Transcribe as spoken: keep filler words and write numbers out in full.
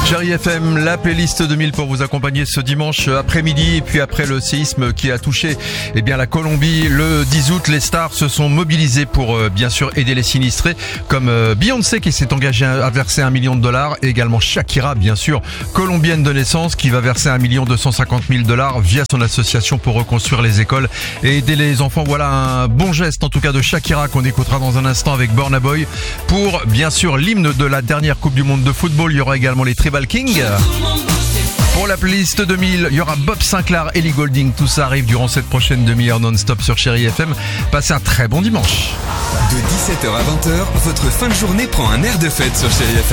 Chérie F M, la playlist deux mille pour vous accompagner ce dimanche après-midi. Et puis après le séisme qui a touché eh bien la Colombie le dix août, les stars se sont mobilisées pour euh, bien sûr aider les sinistrés, comme euh, Beyoncé qui s'est engagée à verser un million de dollars, et également Shakira, bien sûr, colombienne de naissance, qui va verser un million deux cent cinquante mille dollars via son association pour reconstruire les écoles et aider les enfants. Voilà un bon geste en tout cas de Shakira qu'on écoutera dans un instant avec Burna Boy. Pour bien sûr l'hymne de la dernière Coupe du Monde de football, il y aura également les Tribal King. Pour la playlist deux mille, il y aura Bob Sinclair, Ellie Goulding. Tout ça arrive durant cette prochaine demi-heure non-stop sur Chérie F M. Passez un très bon dimanche. De dix-sept heures à vingt heures, votre fin de journée prend un air de fête sur Chérie F M.